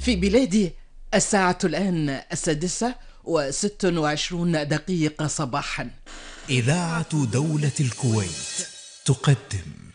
في بلادي الساعة الآن 6:26 صباحا. إذاعة دولة الكويت تقدم